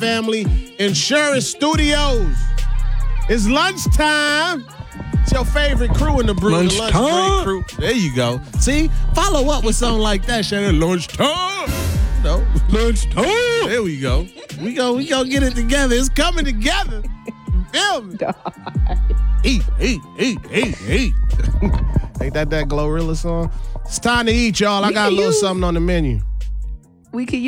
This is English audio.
Family Insurance Studios. It's lunchtime. It's your favorite crew in the brew. The lunch break crew. There you go. See? Follow up with something like that, Shannon. Lunchtime. No. Lunchtime. There we go. We gonna get it together. It's coming together. You feel me? Eat. Ain't that Glorilla song? It's time to eat, y'all. I got a little something on the menu. We can